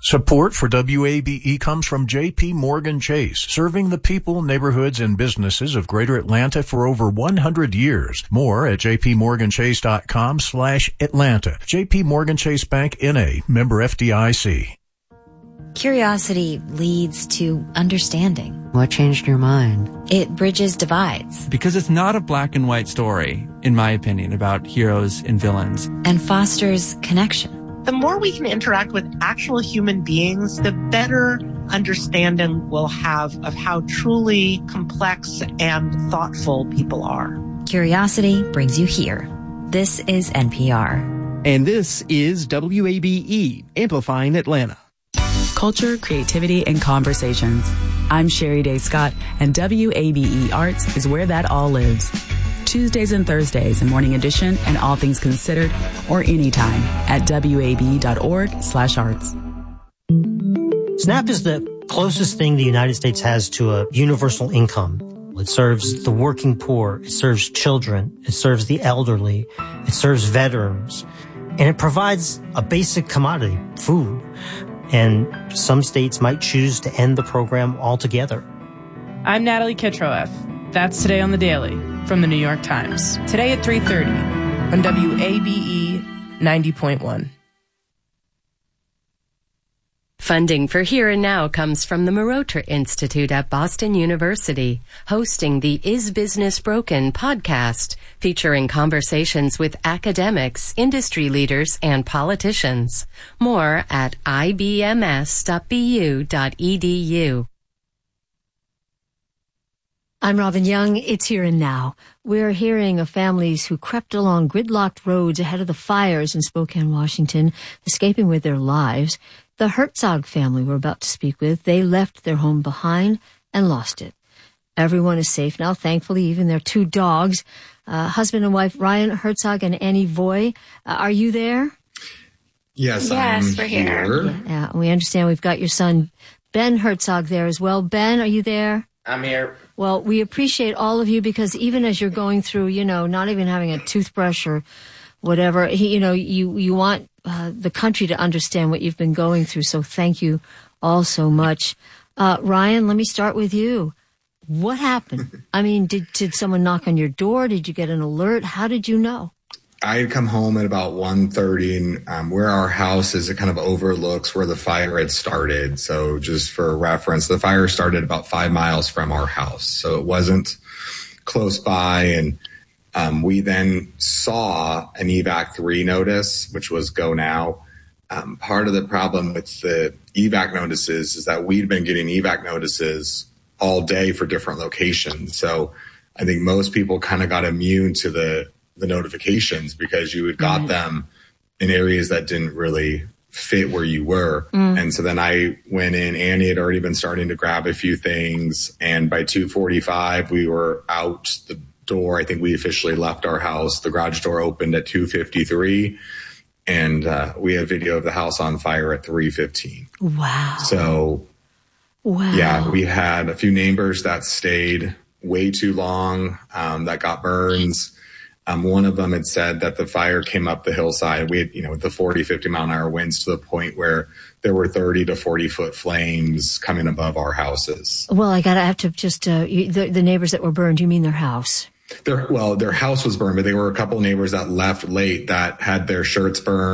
Support for WABE comes from J.P. Morgan Chase, serving the people, neighborhoods, and businesses of Greater Atlanta for over 100 years. More at jpmorganchase.com/Atlanta. J.P. Morgan Chase Bank, N.A., member FDIC. Curiosity leads to understanding. What changed your mind? It bridges divides. Because it's not a black and white story, in my opinion, about heroes and villains. And fosters connection. The more we can interact with actual human beings, the better understanding we'll have of how truly complex and thoughtful people are. Curiosity brings you here. This is NPR. And this is WABE, Amplifying Atlanta. Culture, creativity, and conversations. I'm Sherry Day Scott, and WABE Arts is where that all lives. Tuesdays and Thursdays in Morning Edition and All Things Considered, or anytime at WABE.org/arts. SNAP is the closest thing the United States has to a universal income. It serves the working poor. It serves children. It serves the elderly. It serves veterans. And it provides a basic commodity, food. And some states might choose to end the program altogether. I'm Natalie Kitroeff. That's Today on the Daily from the New York Times. Today at 3:30 on WABE 90.1. Funding for Here and Now comes from the Marotra Institute at Boston University, hosting the Is Business Broken podcast, featuring conversations with academics, industry leaders, and politicians. More at ibms.bu.edu. I'm Robin Young. It's Here and Now. We're hearing of families who crept along gridlocked roads ahead of the fires in Spokane, Washington, escaping with their lives. The Herzog family we're about to speak with, they left their home behind and lost it. Everyone is safe now, thankfully, even their two dogs, husband and wife Ryan Herzog and Annie Voy. Are you there? Yes, we're here. Yeah, we understand we've got your son, Ben Herzog, there as well. Ben, are you there? I'm here. Well, we appreciate all of you because even as you're going through, not even having a toothbrush or whatever, you want the country to understand what you've been going through. So thank you all so much. Ryan, let me start with you. What happened? I mean, did someone knock on your door? Did you get an alert? How did you know? I had come home at about 1:30, and where our house is, it kind of overlooks where the fire had started. So just for reference, the fire started about 5 miles from our house. So it wasn't close by. And we then saw an EVAC 3 notice, which was go now. Part of the problem with the EVAC notices is that we'd been getting EVAC notices all day for different locations. So I think most people kind of got immune to the notifications because you had got them in areas that didn't really fit where you were. And so then I went in. Annie had already been starting to grab a few things. And by 2:45, we were out the door. I think we officially left our house. The garage door opened at 2:53. And we have video of the house on fire at 3:15. Wow. So, yeah, we had a few neighbors that stayed way too long, that got burns. One of them had said that the fire came up the hillside. We had, with the 40, 50 mile an hour winds to the point where there were 30 to 40 foot flames coming above our houses. Well, I have to just, the neighbors that were burned, you mean their house? Their house was burned, but there were a couple of neighbors that left late that had their shirts burned.